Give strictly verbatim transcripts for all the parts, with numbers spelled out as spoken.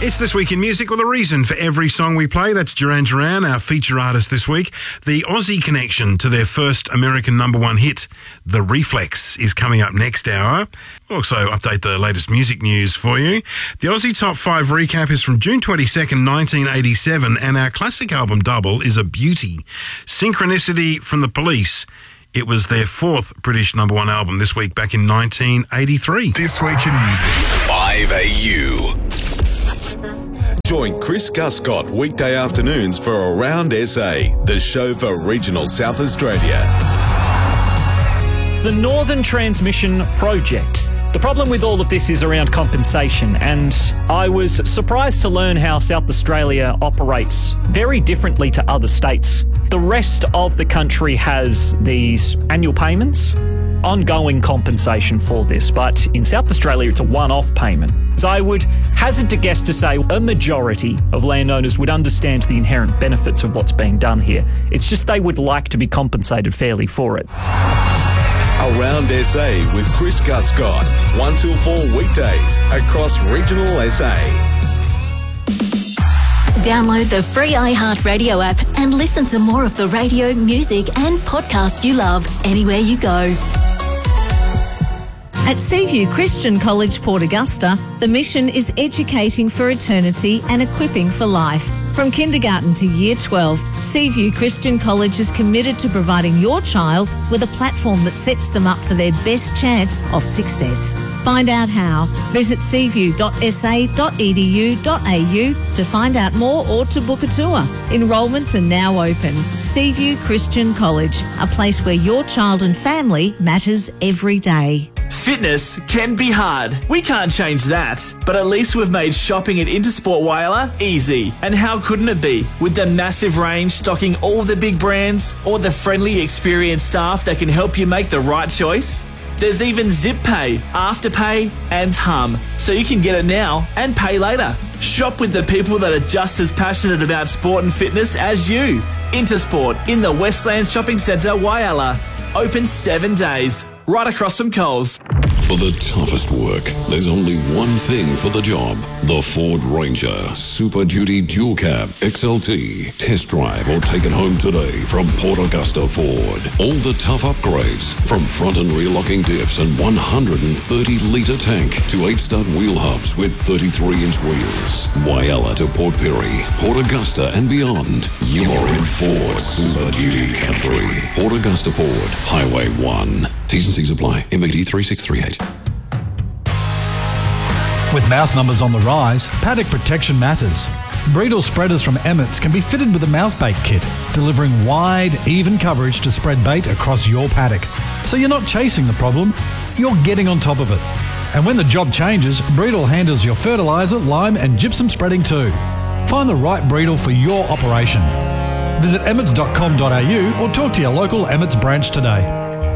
It's This Week in Music with a reason for every song we play. That's Duran Duran, our feature artist this week. The Aussie connection to their first American number one hit, The Reflex, is coming up next hour. We'll also update the latest music news for you. The Aussie Top five recap is from June twenty-second, nineteen eighty-seven, and our classic album double is a beauty. Synchronicity from The Police. It was their fourth British number one album this week back in nineteen eighty-three. This Week in Music. five A U. Join Chris Guscott weekday afternoons for Around S A, the show for regional South Australia. The Northern Transmission Project. The problem with all of this is around compensation, and I was surprised to learn how South Australia operates very differently to other states. The rest of the country has these annual payments, ongoing compensation for this, but in South Australia it's a one-off payment. So I would hazard to guess to say a majority of landowners would understand the inherent benefits of what's being done here. It's just they would like to be compensated fairly for it. Around S A with Chris Guscott, one till four weekdays across regional S A. Download the free iHeartRadio app and listen to more of the radio, music and podcast you love anywhere you go. At Seaview Christian College, Port Augusta, the mission is educating for eternity and equipping for life. From kindergarten to year twelve, Seaview Christian College is committed to providing your child with a platform that sets them up for their best chance of success. Find out how. Visit seaview dot s a dot e d u dot a u to find out more or to book a tour. Enrolments are now open. Seaview Christian College, a place where your child and family matters every day. Fitness can be hard. We can't change that. But at least we've made shopping at Intersport Whyalla easy. And how couldn't it be? With the massive range stocking all the big brands, or the friendly, experienced staff that can help you make the right choice. There's even Zip Pay, Afterpay and Hum, so you can get it now and pay later. Shop with the people that are just as passionate about sport and fitness as you. Intersport in the Westland Shopping Centre, Whyalla. Open seven days, right across from Coles. For the toughest work, there's only one thing for the job. The Ford Ranger Super Duty Dual Cab X L T. Test drive or take it home today from Port Augusta Ford. All the tough upgrades, from front and rear locking diffs and one hundred thirty litre tank to eight stud wheel hubs with thirty-three inch wheels. Whyalla to Port Pirie, Port Augusta and beyond. You're in Ford Super Duty country. Port Augusta Ford, Highway one. T's and C's apply. M A D three six three eight. With mouse numbers on the rise, paddock protection matters. Bredal spreaders from Emmett's can be fitted with a mouse bait kit, delivering wide, even coverage to spread bait across your paddock. So you're not chasing the problem, you're getting on top of it. And when the job changes, Bredal handles your fertiliser, lime and gypsum spreading too. Find the right Bredal for your operation. Visit emmets dot com dot a u or talk to your local Emmett's branch today.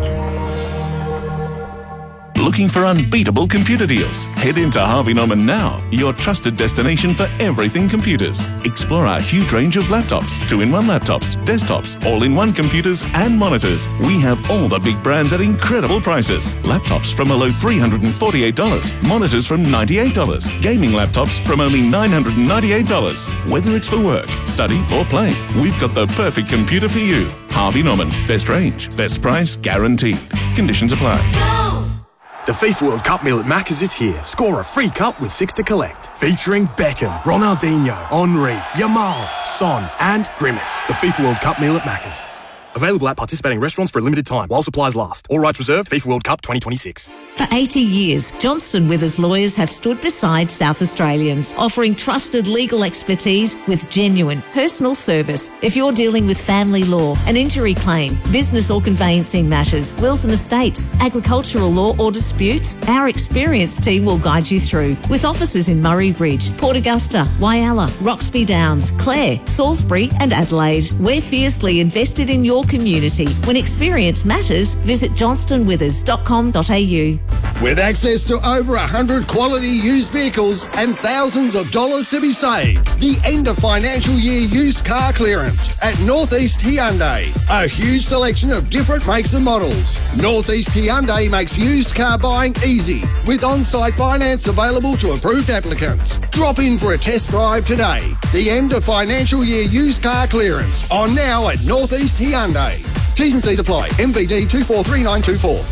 Looking for unbeatable computer deals? Head into Harvey Norman now, your trusted destination for everything computers. Explore our huge range of laptops, two-in-one laptops, desktops, all-in-one computers and monitors. We have all the big brands at incredible prices. Laptops from a low three hundred forty-eight dollars, monitors from ninety-eight dollars, gaming laptops from only nine hundred ninety-eight dollars. Whether it's for work, study or play, we've got the perfect computer for you. Harvey Norman, best range, best price, guaranteed. Conditions apply. The FIFA World Cup meal at Macca's is here. Score a free cup with six to collect. Featuring Beckham, Ronaldinho, Henry, Yamal, Son and Grimace. The FIFA World Cup meal at Macca's. Available at participating restaurants for a limited time while supplies last. All rights reserved. FIFA World Cup twenty twenty-six. For eighty years, Johnston Withers lawyers have stood beside South Australians, offering trusted legal expertise with genuine personal service. If you're dealing with family law, an injury claim, business or conveyancing matters, wills and estates, agricultural law or disputes, our experienced team will guide you through. With offices in Murray Bridge, Port Augusta, Whyalla, Roxby Downs, Clare, Salisbury and Adelaide. We're fiercely invested in your community. When experience matters, visit johnston withers dot com dot a u. With access to over one hundred quality used vehicles and thousands of dollars to be saved, the end of financial year used car clearance at Northeast Hyundai. A huge selection of different makes and models. Northeast Hyundai makes used car buying easy, with on-site finance available to approved applicants. Drop in for a test drive today. The end of financial year used car clearance on now at Northeast Hyundai. T's and C's apply. M V D two four three nine two four.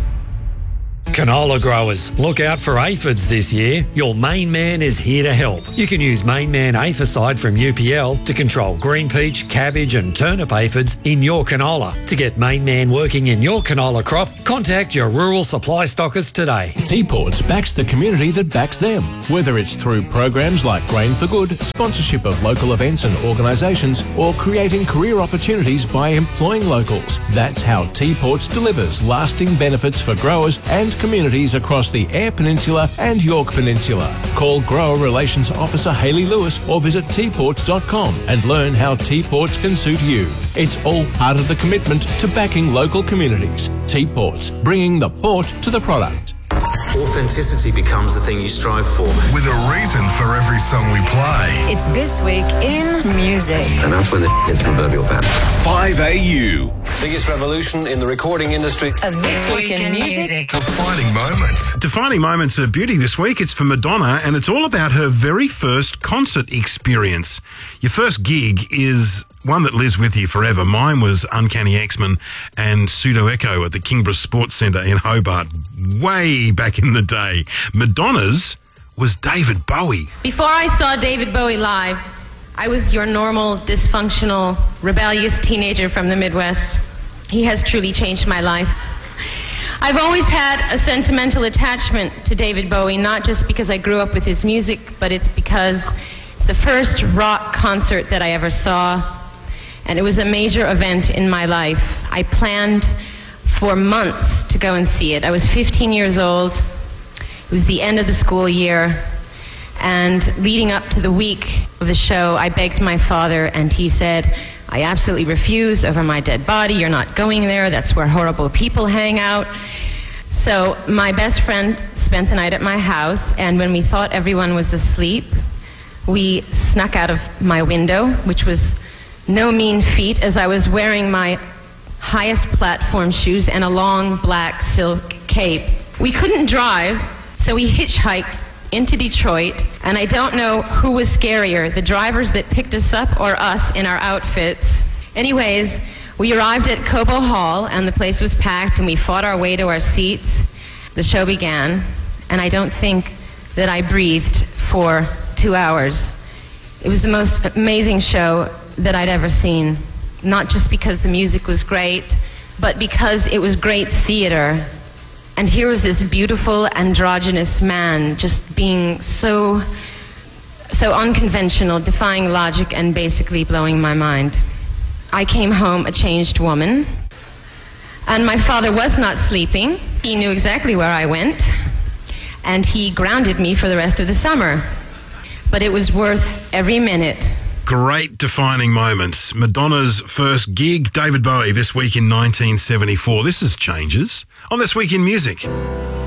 Canola growers, look out for aphids this year. Your Main Man is here to help. You can use Main Man Aphicide from U P L to control green peach, cabbage and turnip aphids in your canola. To get Main Man working in your canola crop, contact your rural supply stockers today. T-Ports backs the community that backs them. Whether it's through programs like Grain for Good, sponsorship of local events and organisations, or creating career opportunities by employing locals. That's how T-Ports delivers lasting benefits for growers and communities across the Eyre Peninsula and York Peninsula. Call Grower Relations Officer Hayley Lewis or visit t ports dot com and learn how T-Ports can suit you. It's all part of the commitment to backing local communities. T-Ports, bringing the port to the product. Authenticity becomes the thing you strive for. With a reason for every song we play. It's This Week in Music. And that's when the hits proverbial fan. five A U. Biggest revolution in the recording industry. And This, this Week, week in, in Music. music. Defining moments. Defining moments of beauty this week. It's for Madonna, and it's all about her very first concert experience. Your first gig is one that lives with you forever. Mine was Uncanny X-Men and Pseudo Echo at the Kingborough Sports Centre in Hobart way back in the day. Madonna's was David Bowie. Before I saw David Bowie live, I was your normal, dysfunctional, rebellious teenager from the Midwest. He has truly changed my life. I've always had a sentimental attachment to David Bowie, not just because I grew up with his music, but it's because it's the first rock concert that I ever saw, and it was a major event in my life. I planned for months to go and see it. I was fifteen years old. It was the end of the school year, and leading up to the week of the show, I begged my father, and he said, I absolutely refuse. Over my dead body, you're not going there. That's where horrible people hang out. So my best friend spent the night at my house, and when we thought everyone was asleep, we snuck out of my window, which was no mean feat, as I was wearing my highest platform shoes and a long black silk cape. We couldn't drive, so we hitchhiked into Detroit, and I don't know who was scarier, the drivers that picked us up or us in our outfits. Anyways, we arrived at Cobo Hall, and the place was packed, and we fought our way to our seats. The show began, and I don't think that I breathed for two hours. It was the most amazing show that I'd ever seen, not just because the music was great, but because it was great theater. And here was this beautiful androgynous man just being so, so unconventional, defying logic and basically blowing my mind. I came home a changed woman, and my father was not sleeping. He knew exactly where I went, and he grounded me for the rest of the summer. But it was worth every minute. Great defining moments. Madonna's first gig, David Bowie, This Week in nineteen seventy-four. This is Changes on This Week in Music.